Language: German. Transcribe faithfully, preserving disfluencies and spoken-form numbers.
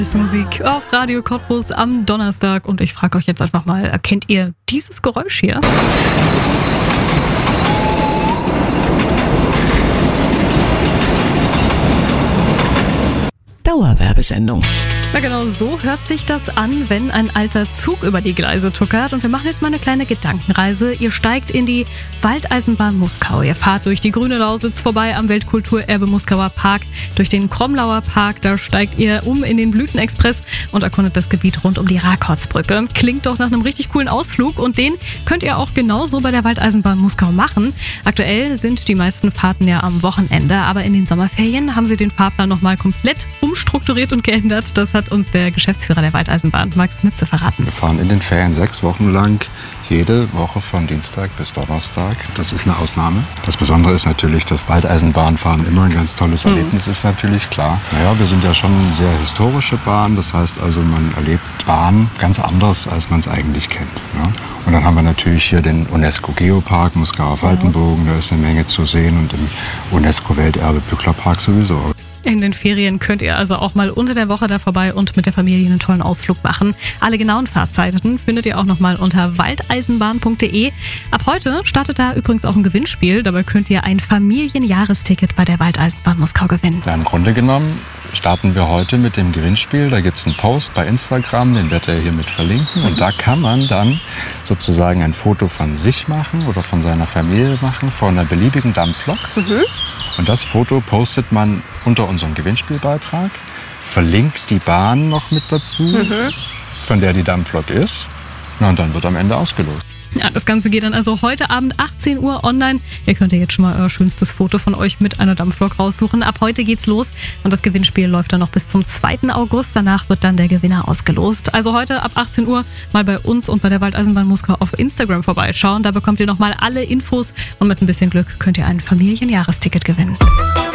Ist Musik auf Radio Cottbus am Donnerstag und ich frage euch jetzt einfach mal, erkennt ihr dieses Geräusch hier? Dauerwerbesendung. Na genau, so hört sich das an, wenn ein alter Zug über die Gleise tuckert. Und wir machen jetzt mal eine kleine Gedankenreise. Ihr steigt in die Waldeisenbahn Muskau. Ihr fahrt durch die grüne Lausitz vorbei am Weltkulturerbe Muskauer Park, durch den Kromlauer Park. Da steigt ihr um in den Blütenexpress und erkundet das Gebiet rund um die Rakotsbrücke. Klingt doch nach einem richtig coolen Ausflug und den könnt ihr auch genauso bei der Waldeisenbahn Muskau machen. Aktuell sind die meisten Fahrten ja am Wochenende, aber in den Sommerferien haben sie den Fahrplan nochmal komplett umstrukturiert und geändert. Das hat uns der Geschäftsführer der Waldeisenbahn, Max Mütze, verraten. Wir fahren in den Ferien sechs Wochen lang, jede Woche von Dienstag bis Donnerstag. Das ist eine Ausnahme. Das Besondere ist natürlich, dass Waldeisenbahnfahren immer ein ganz tolles Erlebnis mhm. ist, natürlich, klar. Naja, wir sind ja schon eine sehr historische Bahn. Das heißt also, man erlebt Bahn ganz anders, als man es eigentlich kennt. Ja? Und dann haben wir natürlich hier den UNESCO-Geopark Muskauer Faltenbogen. Da ist eine Menge zu sehen und im UNESCO-Welterbe Bücklerpark sowieso. In den Ferien könnt ihr also auch mal unter der Woche da vorbei und mit der Familie einen tollen Ausflug machen. Alle genauen Fahrzeiten findet ihr auch nochmal unter waldeisenbahn punkt de. Ab heute startet da übrigens auch ein Gewinnspiel. Dabei könnt ihr ein Familienjahresticket bei der Waldeisenbahn Muskau gewinnen. Ja, im Grunde genommen starten wir heute mit dem Gewinnspiel. Da gibt es einen Post bei Instagram, den werde ich hiermit verlinken. Und da kann man dann sozusagen ein Foto von sich machen oder von seiner Familie machen, von einer beliebigen Dampflok. Mhm. Und das Foto postet man unter unserem Gewinnspielbeitrag, verlinkt die Bahn noch mit dazu, mhm. von der die Dampflok ist. Ja, und dann wird am Ende ausgelost. Ja, das Ganze geht dann also heute Abend achtzehn Uhr online. Ihr könnt ja jetzt schon mal euer schönstes Foto von euch mit einer Dampflok raussuchen. Ab heute geht's los und das Gewinnspiel läuft dann noch bis zum zweiten August. Danach wird dann der Gewinner ausgelost. Also heute ab achtzehn Uhr mal bei uns und bei der Waldeisenbahn Muskau auf Instagram vorbeischauen. Da bekommt ihr nochmal alle Infos und mit ein bisschen Glück könnt ihr ein Familienjahresticket gewinnen.